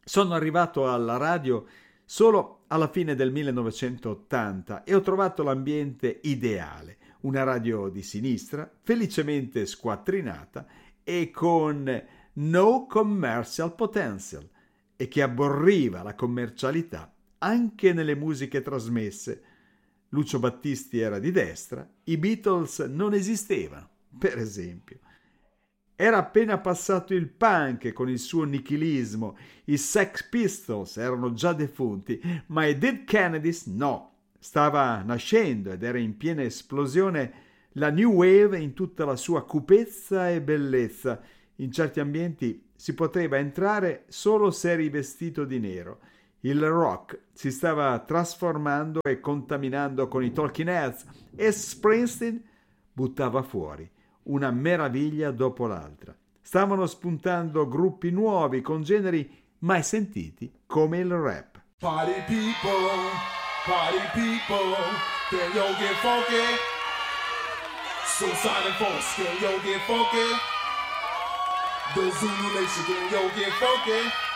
Sono arrivato alla radio solo alla fine del 1980 e ho trovato l'ambiente ideale, una radio di sinistra, felicemente squattrinata e con no commercial potential e che abborriva la commercialità anche nelle musiche trasmesse. Lucio Battisti era di destra, i Beatles non esistevano, per esempio. Era appena passato il punk con il suo nichilismo, i Sex Pistols erano già defunti, ma i Dead Kennedys no. Stava nascendo ed era in piena esplosione la New Wave in tutta la sua cupezza e bellezza. In certi ambienti si poteva entrare solo se eri vestito di nero. Il rock si stava trasformando e contaminando con i Talking Heads e Springsteen buttava fuori una meraviglia dopo l'altra. Stavano spuntando gruppi nuovi con generi mai sentiti come il rap. Party people, can yo get funky? Suicide and Force, can yo get funky? The Zulu Nation, can yo get funky?